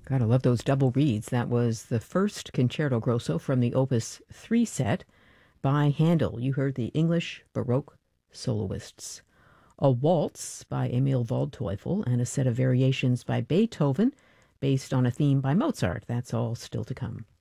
Gotta love those double reeds. That was the first concerto grosso from the Opus 3 set by Handel. You heard the English Baroque soloists. A waltz by Emil Waldteufel, and a set of variations by Beethoven based on a theme by Mozart. That's all still to come.